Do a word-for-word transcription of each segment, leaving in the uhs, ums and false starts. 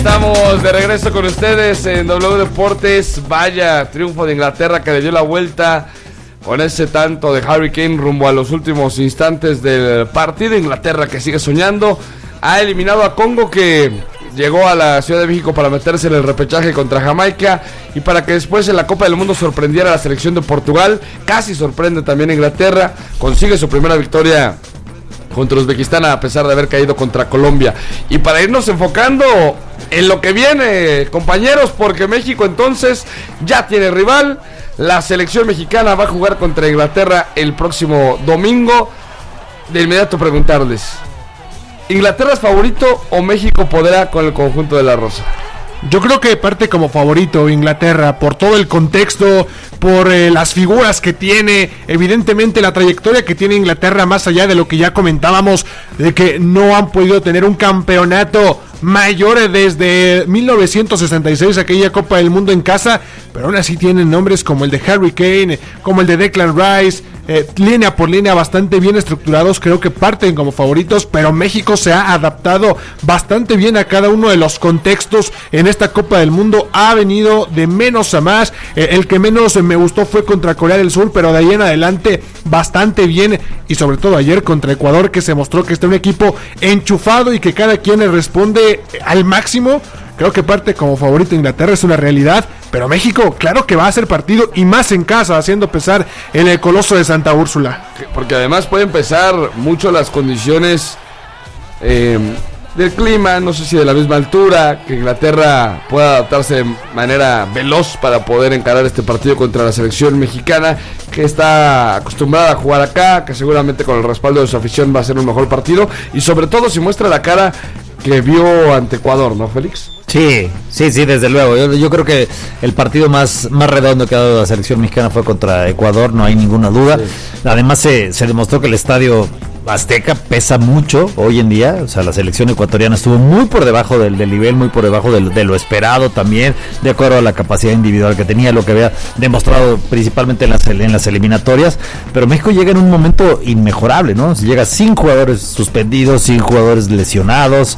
Estamos de regreso con ustedes en W Deportes. Vaya triunfo de Inglaterra que le dio la vuelta con ese tanto de Harry Kane rumbo a los últimos instantes del partido. Inglaterra que sigue soñando, ha eliminado a Congo, que llegó a la Ciudad de México para meterse en el repechaje contra Jamaica y para que después en la Copa del Mundo sorprendiera a la selección de Portugal. Casi sorprende también a Inglaterra, consigue su primera victoria contra Uzbekistán a pesar de haber caído contra Colombia. Y para irnos enfocando en lo que viene, compañeros, porque México entonces ya tiene rival. La selección mexicana va a jugar contra Inglaterra el próximo domingo. De inmediato preguntarles, ¿Inglaterra es favorito o México podrá con el conjunto de la Rosa? Yo creo que parte como favorito Inglaterra, por todo el contexto, por eh, las figuras que tiene, evidentemente la trayectoria que tiene Inglaterra, más allá de lo que ya comentábamos, de que no han podido tener un campeonato mayor desde mil novecientos sesenta y seis, aquella Copa del Mundo en casa, pero aún así tienen nombres como el de Harry Kane, como el de Declan Rice, eh, línea por línea bastante bien estructurados. Creo que parten como favoritos, pero México se ha adaptado bastante bien a cada uno de los contextos en esta Copa del Mundo, ha venido de menos a más. eh, el que menos me gustó fue contra Corea del Sur, pero de ahí en adelante bastante bien, y sobre todo ayer contra Ecuador, que se mostró que está un equipo enchufado y que cada quien le responde al máximo. Creo que parte como favorito Inglaterra, es una realidad, pero México, claro que va a hacer partido, y más en casa, haciendo pesar en el Coloso de Santa Úrsula. Porque además pueden pesar mucho las condiciones eh, del clima, no sé si de la misma altura, que Inglaterra pueda adaptarse de manera veloz para poder encarar este partido contra la selección mexicana, que está acostumbrada a jugar acá, que seguramente con el respaldo de su afición va a ser un mejor partido, y sobre todo si muestra la cara que vio ante Ecuador, ¿no, Félix? Sí, sí, sí, desde luego. Yo, yo creo que el partido más, más redondo que ha dado la selección mexicana fue contra Ecuador, no hay ninguna duda. Sí. Además se, se demostró que el estadio Azteca pesa mucho hoy en día. O sea, la selección ecuatoriana estuvo muy por debajo del, del nivel, muy por debajo del, de lo esperado también, de acuerdo a la capacidad individual que tenía, lo que había demostrado principalmente en las, en las eliminatorias. Pero México llega en un momento inmejorable, ¿no? Llega sin jugadores suspendidos, sin jugadores lesionados.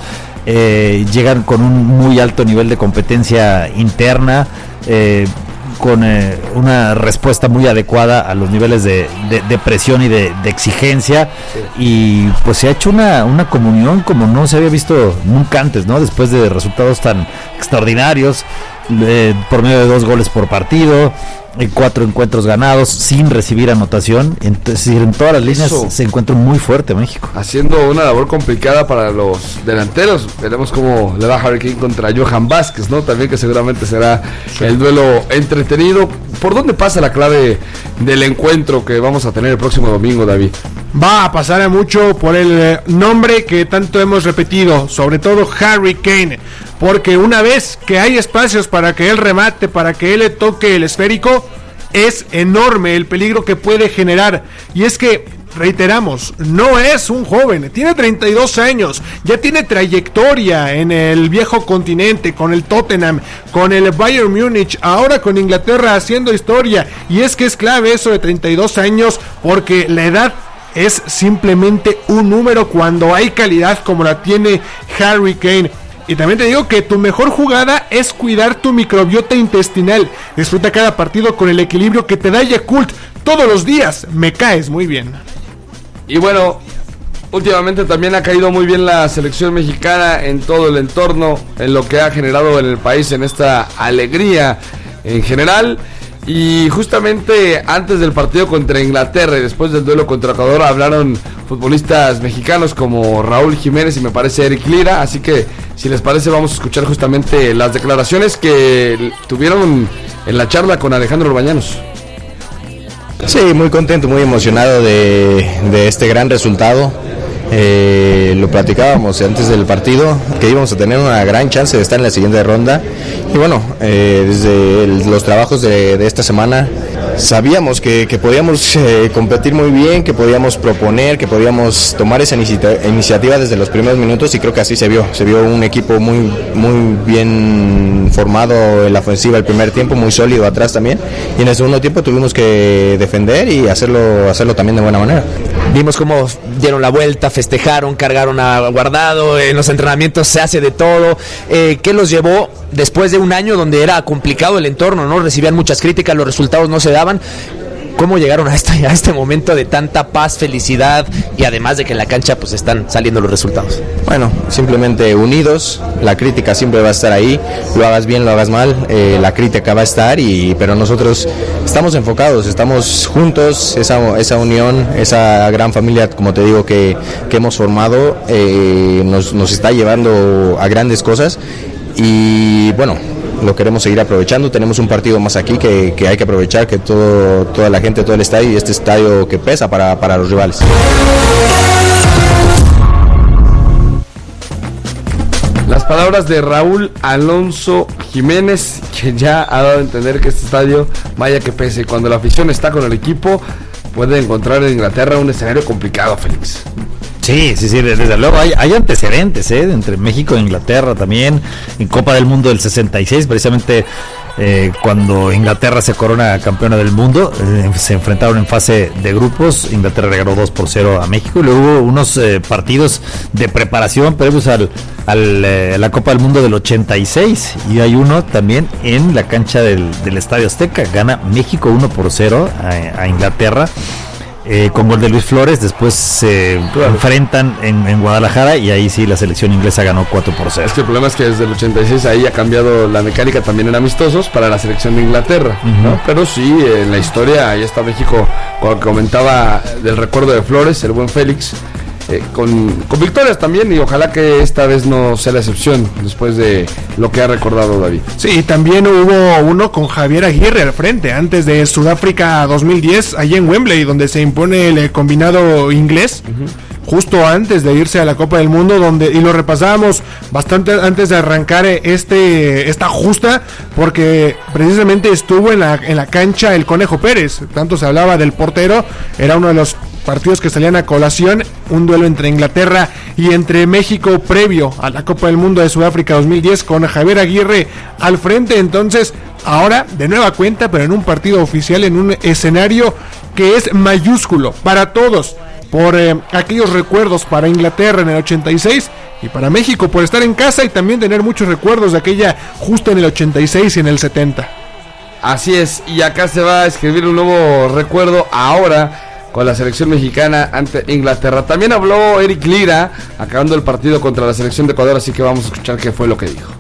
Eh, llegan con un muy alto nivel de competencia interna, eh, con eh, una respuesta muy adecuada a los niveles de, de, de presión y de, de exigencia, sí. Y pues se ha hecho una, una comunión como no se había visto nunca antes, ¿no? Después de resultados tan extraordinarios, eh, por medio de dos goles por partido, en cuatro encuentros ganados sin recibir anotación. Entonces, en todas las líneas Eso. se encuentra muy fuerte México, haciendo una labor complicada para los delanteros. Veremos cómo le va Harry Kane contra Johan Vázquez, ¿no? También, que seguramente será sí. el duelo entretenido. ¿Por dónde pasa la clave del encuentro que vamos a tener el próximo domingo, David? Va a pasar mucho por el nombre que tanto hemos repetido, sobre todo Harry Kane, porque una vez que hay espacios para que él remate, para que él le toque el esférico, es enorme el peligro que puede generar. Y es que, reiteramos, no es un joven, tiene treinta y dos años, ya tiene trayectoria en el viejo continente, con el Tottenham, con el Bayern Múnich, ahora con Inglaterra haciendo historia. Y es que es clave eso de treinta y dos años, porque la edad es simplemente un número cuando hay calidad como la tiene Harry Kane. Y también te digo que tu mejor jugada es cuidar tu microbiota intestinal. Disfruta cada partido con el equilibrio que te da Yakult. Todos los días me caes muy bien. Y bueno, últimamente también ha caído muy bien la selección mexicana en todo el entorno, en lo que ha generado en el país, en esta alegría en general. Y justamente antes del partido contra Inglaterra y después del duelo contra Ecuador hablaron futbolistas mexicanos como Raúl Jiménez y me parece Eric Lira. Así que si les parece vamos a escuchar justamente las declaraciones que tuvieron en la charla con Alejandro Orbañanos. Sí, muy contento, muy emocionado de, de este gran resultado. Eh, lo platicábamos antes del partido, que íbamos a tener una gran chance de estar en la siguiente ronda. Y bueno, eh, desde el, los trabajos de, de esta semana sabíamos que, que podíamos eh, competir muy bien, que podíamos proponer, que podíamos tomar esa inici- iniciativa desde los primeros minutos y creo que así se vio. Se vio un equipo muy, muy bien formado en la ofensiva el primer tiempo, muy sólido atrás también, y en el segundo tiempo tuvimos que defender y hacerlo, hacerlo también de buena manera. Vimos cómo dieron la vuelta, festejaron, cargaron a Guardado, en los entrenamientos se hace de todo. Eh, ¿Qué los llevó después de un año donde era complicado el entorno, no recibían muchas críticas, los resultados no se daban? ¿Cómo llegaron a este, a este momento de tanta paz, felicidad y además de que en la cancha pues están saliendo los resultados? Bueno, simplemente unidos, la crítica siempre va a estar ahí, lo hagas bien, lo hagas mal, eh, la crítica va a estar, y pero nosotros estamos enfocados, estamos juntos, esa, esa unión, esa gran familia, como te digo, que, que hemos formado, eh, nos, nos está llevando a grandes cosas y bueno, lo queremos seguir aprovechando. Tenemos un partido más aquí que, que hay que aprovechar, que todo, toda la gente, todo el estadio, y este estadio que pesa para, para los rivales. Las palabras de Raúl Alonso Jiménez, que ya ha dado a entender que este estadio, vaya que pese, cuando la afición está con el equipo, puede encontrar en Inglaterra un escenario complicado, Félix. Sí, sí, sí, desde luego hay, hay antecedentes, ¿eh? Entre México e Inglaterra también, en Copa del Mundo del sesenta y seis, precisamente eh, cuando Inglaterra se corona campeona del mundo, eh, se enfrentaron en fase de grupos, Inglaterra le ganó dos por cero a México, y luego hubo unos eh, partidos de preparación previos al, al eh, la Copa del Mundo del ochenta y seis, y hay uno también en la cancha del, del Estadio Azteca, gana México uno por cero a, a Inglaterra. Eh, con gol de Luis Flores, después se claro. enfrentan en, en Guadalajara y ahí sí la selección inglesa ganó cuatro por cero. Es que el problema es que desde el ochenta y seis ahí ha cambiado la mecánica también en amistosos para la selección de Inglaterra, uh-huh. ¿no? Pero sí, en la historia ahí está México, como comentaba del recuerdo de Flores, el buen Félix, eh, con, con victorias también, y ojalá que esta vez no sea la excepción después de lo que ha recordado David. Sí, también hubo uno con Javier Aguirre al frente antes de Sudáfrica dos mil diez, allí en Wembley, donde se impone el combinado inglés, uh-huh. justo antes de irse a la Copa del Mundo, donde y lo repasábamos bastante antes de arrancar este esta justa, porque precisamente estuvo en la en la cancha el Conejo Pérez, tanto se hablaba del portero, era uno de los partidos que salían a colación, un duelo entre Inglaterra y entre México previo a la Copa del Mundo de Sudáfrica dos mil diez, con Javier Aguirre al frente. Entonces ahora de nueva cuenta, pero en un partido oficial, en un escenario que es mayúsculo para todos, por eh, aquellos recuerdos para Inglaterra en el ochenta y seis y para México por estar en casa y también tener muchos recuerdos de aquella justo en el ochenta y seis y en el setenta. Así es, y acá se va a escribir un nuevo recuerdo ahora con la selección mexicana ante Inglaterra. También habló Eric Lira acabando el partido contra la selección de Ecuador, así que vamos a escuchar qué fue lo que dijo.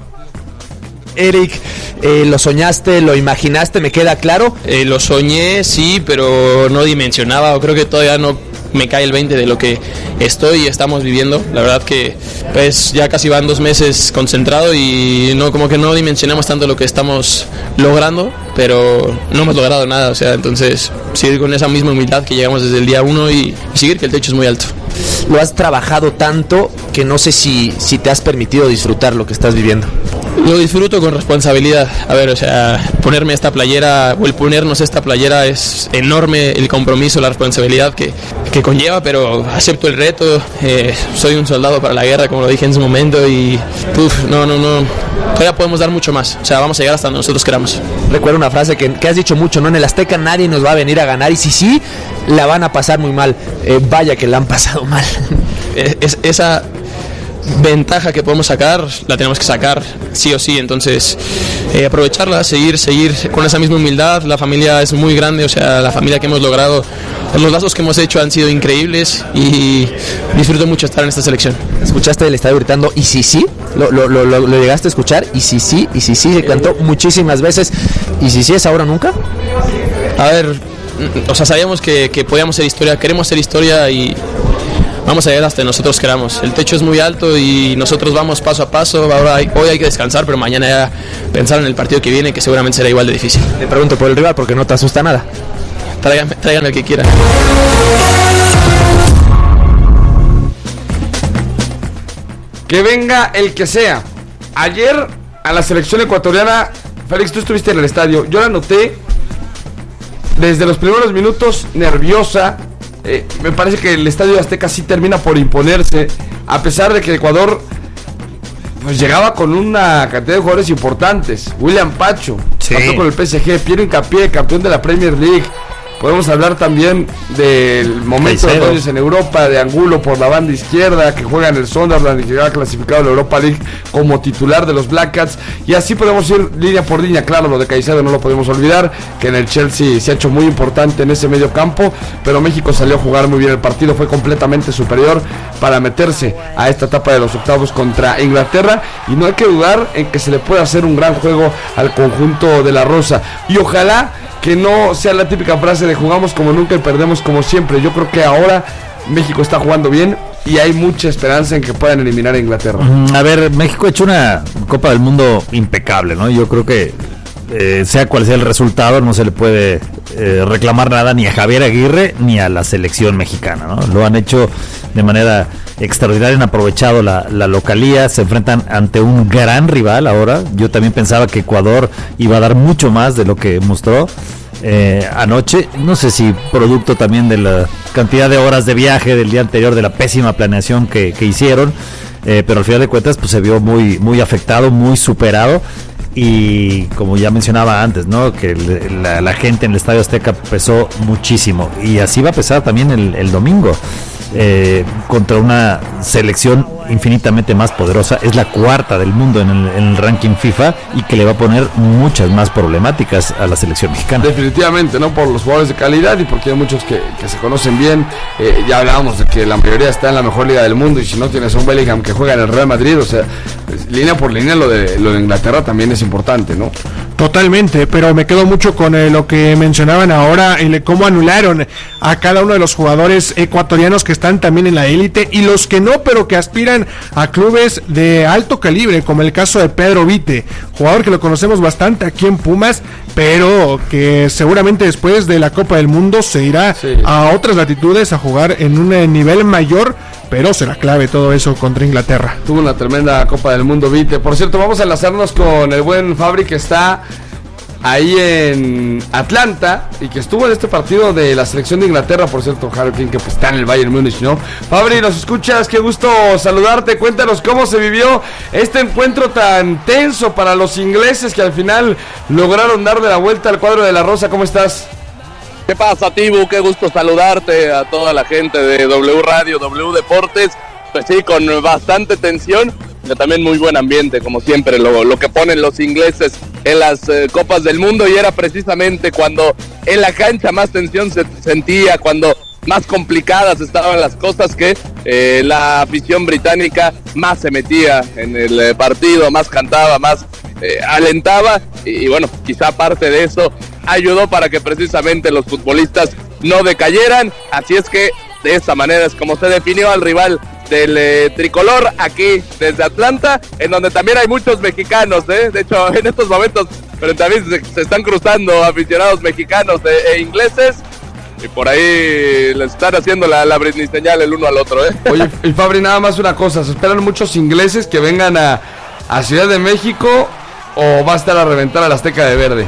Eric, eh, ¿lo soñaste, lo imaginaste? ¿Me queda claro? Eh, lo soñé, sí, pero no dimensionaba, o creo que todavía no me cae el veinte de lo que estoy y estamos viviendo. La verdad que pues ya casi van dos meses concentrado y no como que no dimensionamos tanto lo que estamos logrando, pero no hemos logrado nada, o sea, entonces seguir con esa misma humildad que llegamos desde el día uno y, y seguir que el techo es muy alto. Lo has trabajado tanto que no sé si, si te has permitido disfrutar lo que estás viviendo. Lo disfruto con responsabilidad. A ver, o sea, ponerme esta playera o el ponernos esta playera es enorme, el compromiso, la responsabilidad que, que conlleva, pero acepto el reto. Eh, soy un soldado para la guerra, como lo dije en su momento, y uf, no, no, no. Todavía podemos dar mucho más. O sea, vamos a llegar hasta donde nosotros queramos. Recuerdo una frase que, que has dicho mucho, ¿no? En el Azteca nadie nos va a venir a ganar, y si sí, la van a pasar muy mal. Eh, vaya que la han pasado mal. es, esa ventaja que podemos sacar, la tenemos que sacar sí o sí, entonces eh, aprovecharla, seguir, seguir con esa misma humildad. La familia es muy grande, o sea, la familia que hemos logrado, los lazos que hemos hecho han sido increíbles y disfruto mucho estar en esta selección. ¿Escuchaste el estadio gritando y si sí? ¿Lo, lo, lo, lo, lo llegaste a escuchar? Y si sí, y si sí, se cantó muchísimas veces. ¿Y si sí es ahora nunca? A ver, o sea, sabíamos que, que podíamos ser historia, queremos ser historia y vamos a llegar hasta nosotros queramos. El techo es muy alto y nosotros vamos paso a paso. Ahora hay, hoy hay que descansar, pero mañana ya pensar en el partido que viene, que seguramente será igual de difícil. Te pregunto por el rival porque no te asusta nada. Tráiganme, tráiganme el que quieran. Que venga el que sea. Ayer a la selección ecuatoriana, Félix, tú estuviste en el estadio, yo la noté desde los primeros minutos nerviosa. Eh, me parece que el Estadio Azteca sí termina por imponerse, a pesar de que Ecuador pues llegaba con una cantidad de jugadores importantes. William Pacho, sí. Pasó con el P S G, Piero Hincapié, campeón de la Premier League. Podemos hablar también del momento de Toños en Europa, de Angulo por la banda izquierda, que juega en el Sunderland y que ha clasificado a la Europa League como titular de los Black Cats. Y así podemos ir línea por línea. Claro, lo de Caicedo no lo podemos olvidar, que en el Chelsea se ha hecho muy importante en ese medio campo, pero México salió a jugar muy bien el partido, fue completamente superior para meterse a esta etapa de los octavos contra Inglaterra. Y no hay que dudar en que se le puede hacer un gran juego al conjunto de la Rosa. Y ojalá que no sea la típica frase de jugamos como nunca y perdemos como siempre. Yo creo que ahora México está jugando bien y hay mucha esperanza en que puedan eliminar a Inglaterra. A ver, México ha hecho una Copa del Mundo impecable, ¿no? Yo creo que eh, sea cual sea el resultado, no se le puede eh, reclamar nada ni a Javier Aguirre ni a la selección mexicana, ¿no? Lo han hecho de manera extraordinaria, han aprovechado la, la localía, se enfrentan ante un gran rival ahora. Yo también pensaba que Ecuador iba a dar mucho más de lo que mostró eh, anoche, no sé si producto también de la cantidad de horas de viaje del día anterior, de la pésima planeación que, que hicieron, eh, pero al final de cuentas pues se vio muy, muy afectado, muy superado. Y como ya mencionaba antes, ¿no? Que la, la gente en el Estadio Azteca pesó muchísimo. Y así va a pesar también el, el domingo. Eh, contra una selección infinitamente más poderosa, es la cuarta del mundo en el, en el ranking FIFA y que le va a poner muchas más problemáticas a la selección mexicana. Definitivamente, ¿no? Por los jugadores de calidad y porque hay muchos que, que se conocen bien. Eh, ya hablábamos de que la mayoría está en la mejor liga del mundo y si no tienes a un Bellingham que juega en el Real Madrid, o sea, pues, línea por línea lo de, lo de Inglaterra también es importante, ¿no? Totalmente, pero me quedo mucho con eh, lo que mencionaban ahora, el cómo anularon a cada uno de los jugadores ecuatorianos que están también en la élite y los que no, pero que aspiran a clubes de alto calibre, como el caso de Pedro Vite, jugador que lo conocemos bastante aquí en Pumas, pero que seguramente después de la Copa del Mundo se irá sí. a otras latitudes a jugar en un eh, nivel mayor, pero será clave todo eso contra Inglaterra. Tuvo una tremenda Copa del Mundo Vite. Por cierto, vamos a enlazarnos con el buen Fabri, que está ahí en Atlanta y que estuvo en este partido de la selección de Inglaterra. Por cierto, Harry Kane, que pues está en el Bayern Múnich, ¿no? Fabri, ¿nos escuchas? Qué gusto saludarte. Cuéntanos cómo se vivió este encuentro tan tenso para los ingleses que al final lograron darle la vuelta al cuadro de la Rosa. ¿Cómo estás? ¿Qué pasa, Tibu? Qué gusto saludarte, a toda la gente de W Radio, W Deportes. Pues sí, con bastante tensión, pero también muy buen ambiente, como siempre, lo, lo que ponen los ingleses en las eh, Copas del Mundo. Y era precisamente cuando en la cancha más tensión se sentía, cuando más complicadas estaban las cosas, que eh, la afición británica más se metía en el eh, partido, más cantaba, más eh, alentaba. Y, y bueno, quizá parte de eso ayudó para que precisamente los futbolistas no decayeran. Así es que de esta manera es como se definió al rival del eh, tricolor aquí desde Atlanta, en donde también hay muchos mexicanos, ¿eh? De hecho, en estos momentos frente a mí se, se están cruzando aficionados mexicanos e, e ingleses, y por ahí les están haciendo la, la Britney señal el uno al otro, ¿eh? Oye, y Fabri, nada más una cosa, ¿se esperan muchos ingleses que vengan a, a Ciudad de México o va a estar a reventar a la Azteca de verde?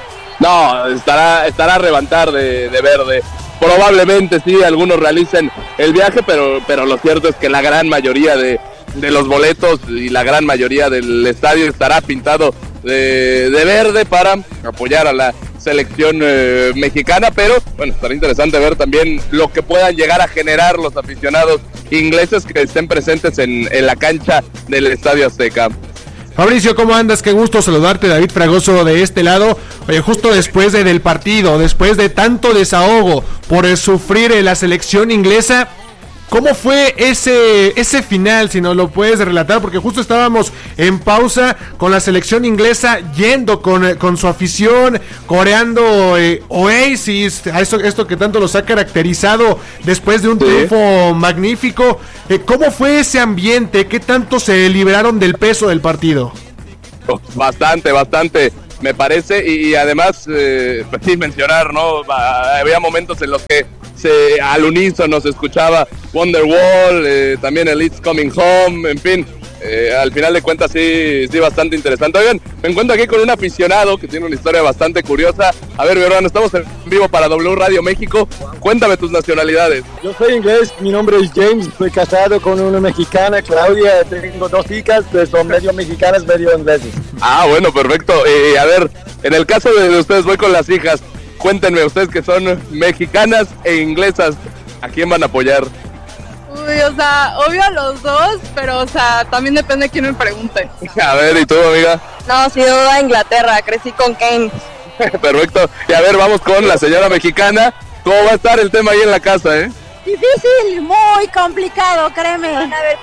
No, estará, estará a reventar de, de verde. Probablemente sí, algunos realicen el viaje, pero, pero lo cierto es que la gran mayoría de, de los boletos y la gran mayoría del estadio estará pintado de, de verde para apoyar a la selección eh, mexicana. Pero bueno, estará interesante ver también lo que puedan llegar a generar los aficionados ingleses que estén presentes en, en la cancha del Estadio Azteca. Fabricio, ¿cómo andas? Qué gusto saludarte, David Fragoso de este lado. Oye, justo después de, del partido, después de tanto desahogo por el sufrir en la selección inglesa, ¿cómo fue ese ese final, si nos lo puedes relatar? Porque justo estábamos en pausa con la selección inglesa yendo con, con su afición, coreando eh, Oasis, a esto, esto que tanto los ha caracterizado después de un sí. triunfo magnífico. Eh, ¿Cómo fue ese ambiente? ¿Qué tanto se liberaron del peso del partido? Bastante, bastante, me parece, y, y además, eh, pues sí, mencionar, ¿no? Había momentos en los que se, al unísono se escuchaba Wonderwall, eh, también el It's Coming Home, en fin, Eh, al final de cuentas sí, sí bastante interesante. Oigan, me encuentro aquí con un aficionado que tiene una historia bastante curiosa. A ver, mi hermano, estamos en vivo para W Radio México. Cuéntame tus nacionalidades. Yo soy inglés, mi nombre es James, estoy casado con una mexicana, Claudia, tengo dos hijas, pues son medio mexicanas, medio ingleses. Ah, bueno, perfecto. Eh, a ver, en el caso de ustedes, voy con las hijas. Cuéntenme, ustedes que son mexicanas e inglesas, ¿a quién van a apoyar? Uy, o sea, obvio a los dos, pero, o sea, también depende de quién me pregunte. A ver, ¿y tú, amiga? No, sí, duda Inglaterra, crecí con Kane. Perfecto. Y a ver, vamos con la señora mexicana. ¿Cómo va a estar el tema ahí en la casa, eh? Difícil, muy complicado, créeme, van a haber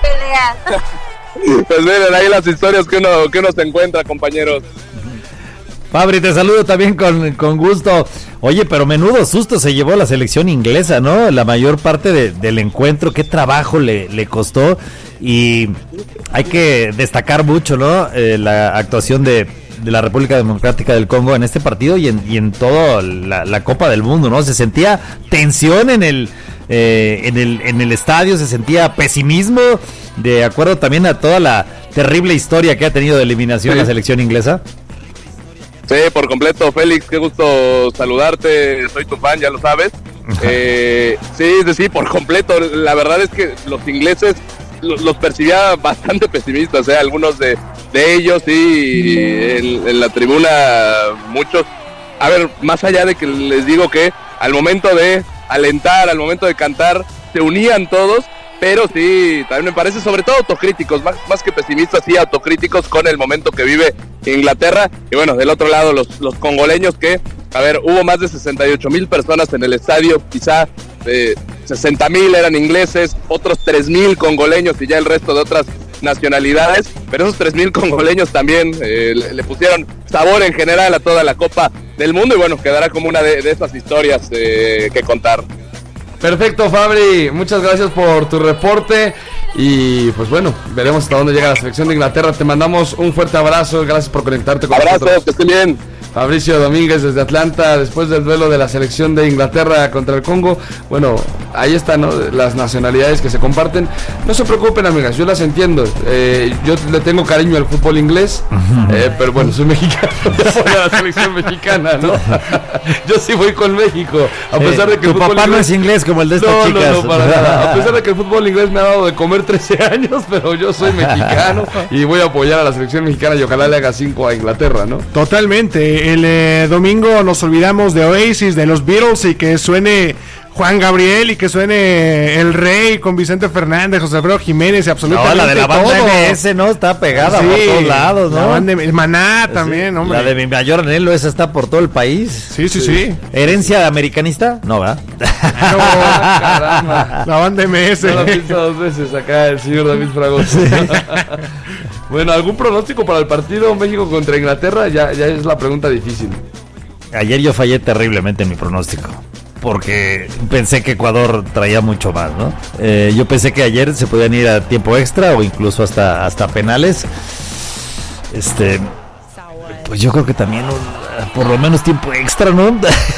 peleas. Pues miren, ahí las historias que uno, que uno se encuentra, compañeros. Fabri, te saludo también con, con gusto. Oye, pero menudo susto se llevó la selección inglesa, ¿no? La mayor parte de, del encuentro, qué trabajo le, le costó. Y hay que destacar mucho, ¿no? Eh, la actuación de, de la República Democrática del Congo en este partido y en, y en toda la, la Copa del Mundo, ¿no? Se sentía tensión en el, eh, en el, en el estadio, se sentía pesimismo, de acuerdo también a toda la terrible historia que ha tenido de eliminación sí. la selección inglesa. Sí, por completo, Félix, qué gusto saludarte, soy tu fan, ya lo sabes. Eh, sí, sí, por completo, la verdad es que los ingleses los, los percibía bastante pesimistas, ¿eh? Algunos de, de ellos, sí, en, en la tribuna muchos. A ver, más allá de que les digo que al momento de alentar, al momento de cantar, se unían todos, pero sí, también me parece, sobre todo autocríticos, más, más que pesimistas, sí, autocríticos con el momento que vive Inglaterra. Y bueno, del otro lado, los, los congoleños que, a ver, hubo más de sesenta y ocho mil personas en el estadio, quizá eh, sesenta mil eran ingleses, otros tres mil congoleños y ya el resto de otras nacionalidades, pero esos tres mil congoleños también eh, le, le pusieron sabor en general a toda la Copa del Mundo y bueno, quedará como una de, de esas historias eh, que contar. Perfecto, Fabri, muchas gracias por tu reporte y pues bueno, veremos hasta dónde llega la selección de Inglaterra. Te mandamos un fuerte abrazo, gracias por conectarte con nosotros. Abrazos, que estén bien. Fabricio Domínguez desde Atlanta, después del duelo de la selección de Inglaterra contra el Congo. Bueno, ahí están, ¿no? Las nacionalidades que se comparten. No se preocupen, amigas, yo las entiendo. Eh, yo le tengo cariño al fútbol inglés, eh, pero bueno, soy mexicano, voy a la selección mexicana, ¿no? Yo sí voy con México, a pesar eh, de que tu el fútbol papá inglés... no es inglés como el de estas no, chicas. No, no, para nada. A pesar de que el fútbol inglés me ha dado de comer trece años, pero yo soy mexicano y voy a apoyar a la selección mexicana y ojalá le haga cinco a Inglaterra, ¿no? Totalmente. El eh, domingo nos olvidamos de Oasis, de los Beatles y que suene Juan Gabriel y que suene El Rey con Vicente Fernández, José Alfredo Jiménez y absolutamente todo. No, la de la banda todo. M S, ¿no? Está pegada sí, por todos lados, ¿no? La banda de Maná también, sí, hombre. La de mi mayor anhelo, esa está por todo el país. Sí, sí, sí. sí. ¿Herencia americanista? No, ¿verdad? No, caramba. La banda M S. No la piensa dos veces acá el señor David Fragoso. Sí. Bueno, ¿algún pronóstico para el partido México contra Inglaterra? Ya, ya es la pregunta difícil. Ayer yo fallé terriblemente en mi pronóstico, porque pensé que Ecuador traía mucho más, ¿no? Eh, yo pensé que ayer se podían ir a tiempo extra o incluso hasta, hasta penales. Este, pues yo creo que también un, por lo menos tiempo extra, ¿no?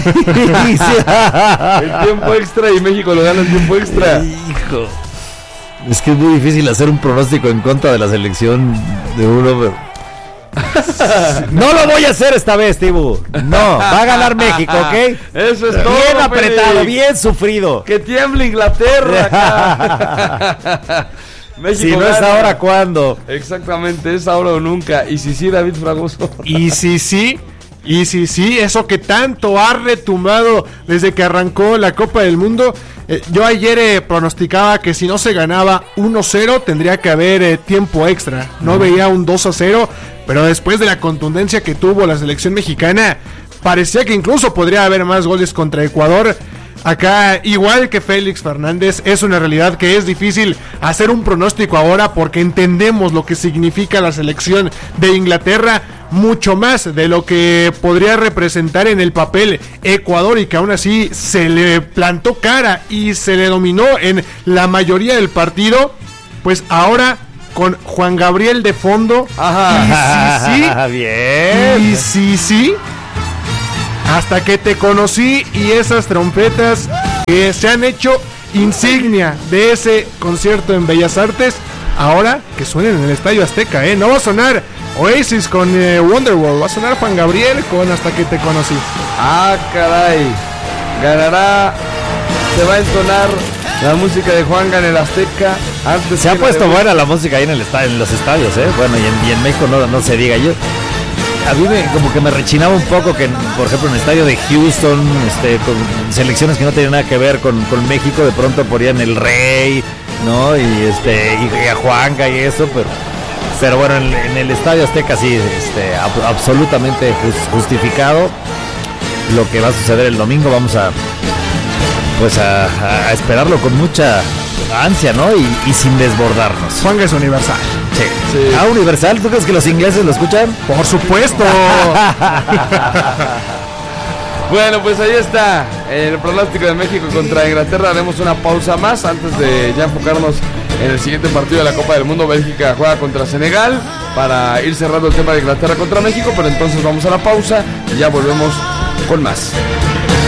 El tiempo extra y México lo gana en tiempo extra. Hijo. Es que es muy difícil hacer un pronóstico en contra de la selección de uno, pero... No lo voy a hacer esta vez, Tibu. No, va a ganar México, ¿ok? Eso es todo. Bien apretado, Félix. Bien sufrido. Que tiemble Inglaterra. México si no gana. Es ahora, ¿cuándo? Exactamente, es ahora o nunca. Y si sí, David Fragoso. Y si sí, y si sí, eso que tanto ha retumbado desde que arrancó la Copa del Mundo. Eh, yo ayer eh, pronosticaba que si no se ganaba uno cero tendría que haber eh, tiempo extra. No mm. veía un dos a cero, pero después de la contundencia que tuvo la selección mexicana, parecía que incluso podría haber más goles contra Ecuador. Acá, igual que Félix Fernández, es una realidad que es difícil hacer un pronóstico ahora porque entendemos lo que significa la selección de Inglaterra, mucho más de lo que podría representar en el papel Ecuador, y que aún así se le plantó cara y se le dominó en la mayoría del partido. Pues ahora con Juan Gabriel de fondo, ajá, y sí, sí, bien, y sí, sí, hasta que te conocí, y esas trompetas que se han hecho insignia de ese concierto en Bellas Artes. ahora que suenen en el Estadio Azteca, ¿eh? No va a sonar Oasis con eh, Wonderwall, va a sonar Juan Gabriel con Hasta que te conocí. Ah, caray. Ganará, se va a entonar la música de Juanga en el Azteca. Antes se ha puesto de... buena la música ahí en, el estadio, en los estadios, ¿eh? Bueno, y en, y en México no, no se diga. Yo, a mí me, como que me rechinaba un poco que, por ejemplo, en el estadio de Houston, este, con selecciones que no tenían nada que ver con, con México, de pronto ponían el Rey, ¿no? Y este y, y a Juanga y eso, pero pero bueno, en, en el Estadio Azteca sí, este, ab, absolutamente justificado lo que va a suceder el domingo. Vamos a pues a, a esperarlo con mucha ansia, ¿no? Y, y sin desbordarnos. Juanga es universal. Sí. Sí. Ah, universal. ¿Tú crees que los ingleses lo escuchan? Por supuesto. Bueno, pues ahí está el pronóstico de México contra Inglaterra. Haremos una pausa más antes de ya enfocarnos en el siguiente partido de la Copa del Mundo. Bélgica juega contra Senegal para ir cerrando el tema de Inglaterra contra México, pero entonces vamos a la pausa y ya volvemos con más.